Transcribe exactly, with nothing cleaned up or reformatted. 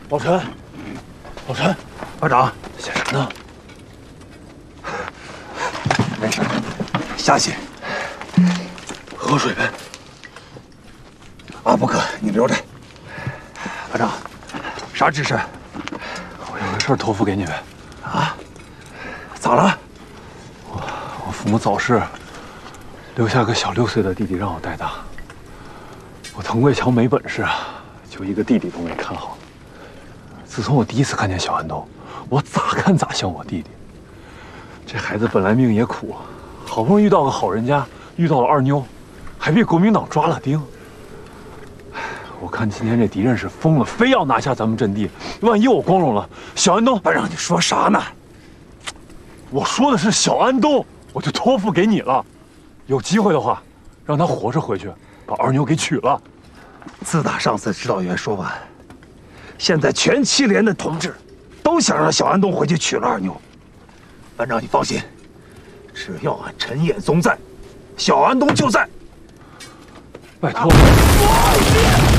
老陈，老陈，班长，写什么呢？ 没事，瞎写。 喝水呗。 啊，不渴，你留着。 班长，啥指示？我有个事儿托付给你们。 啊？咋了？ 我我父母早逝，留下个小六岁的弟弟让我带大。我滕贵强没本事啊，就一个弟弟都没看好。自从我第一次看见小安东，我咋看咋像我弟弟。这孩子本来命也苦，好不容易遇到个好人家，遇到了二妞，还被国民党抓了丁。我看今天这敌人是疯了，非要拿下咱们阵地，万一我光荣了，小安东， 班长，你说啥呢？ 我说的是小安东，我就托付给你了。有机会的话，让他活着回去，把二妞给娶了。 自打上次指导员说完，现在全七连的同志都想让小安东回去娶了二妞。班长，你放心，只要俺陈彦宗在，小安东就在。 拜托。